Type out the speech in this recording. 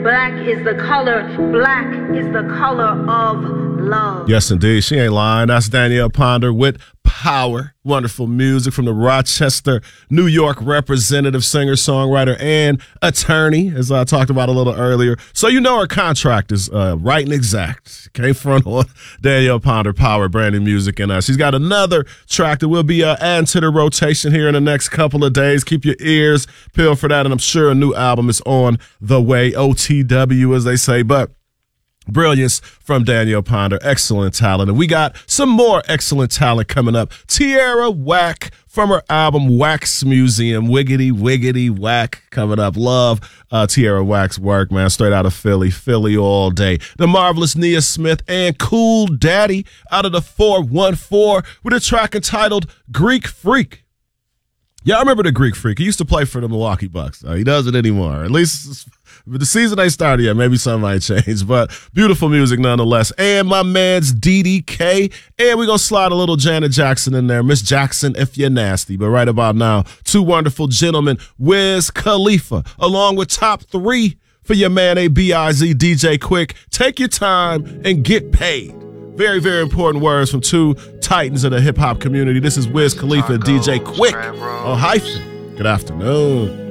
Black is the color of love. Yes, indeed. She ain't lying. That's Danielle Ponder with Power. Wonderful music from the Rochester, New York representative, singer, songwriter, and attorney, as I talked about a little earlier. So you know her contract is right and exact. Can't front on Danielle Ponder, Power, brand new music. And she's got another track that will be adding to the rotation here in the next couple of days. Keep your ears peeled for that. And I'm sure a new album is on the way. OTW, as they say. But brilliance from Danielle Ponder, excellent talent. And we got some more excellent talent coming up. Tierra Whack from her album Wax Museum, Wiggity Wiggity Whack coming up. Love Tierra Whack's work, man. Straight out of Philly all day. The marvelous Nia Smith and Cool Daddy out of the 414 with a track entitled Greek Freak. Yeah, I remember the Greek Freak. He used to play for the Milwaukee Bucks. He doesn't anymore. At least the season ain't started yet. Maybe something might change, but beautiful music nonetheless. And my man's DDK. And we're going to slide a little Janet Jackson in there. Miss Jackson, if you're nasty. But right about now, two wonderful gentlemen, Wiz Khalifa, along with top three for your man A-B-I-Z, DJ Quick. Take your time and get paid. Very, very important words from two titans of the hip-hop community. This is Wiz Khalifa and DJ Quick on Hyphen. Good afternoon.